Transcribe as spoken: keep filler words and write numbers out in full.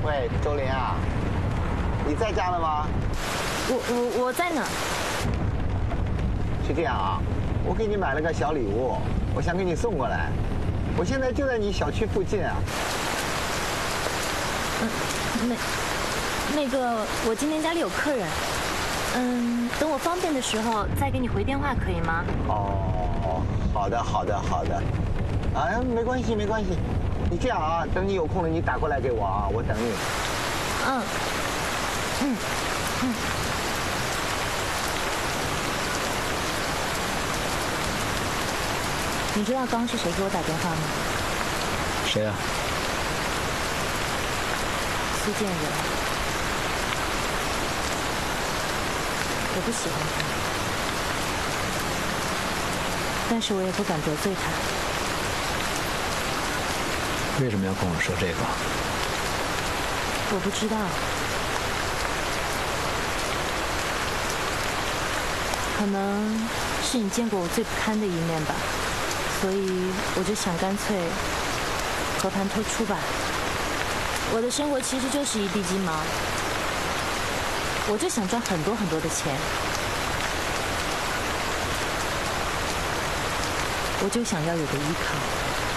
喂，周玲啊，你在家了吗？ 我我我在呢。 是这样啊，我给你买了个小礼物，我想给你送过来。我现在就在你小区附近啊。 嗯，那那个，我今天家里有客人，嗯，等我方便的时候再给你回电话，可以吗？ 哦，好的，好的，好的。啊，没关系，没关系。你这样啊，等你有空了，你打过来给我啊，我等你。 嗯，嗯，嗯。你知道刚是谁给我打电话吗？ 谁啊？ 苏建仁。我不喜欢他，但是我也不敢得罪他。 为什么要跟我说这个？ 我不知道。可能是你见过我最不堪的一面吧。所以我就想干脆和盘托出吧。我的生活其实就是一地鸡毛，我就想赚很多很多的钱，我就想要有个依靠。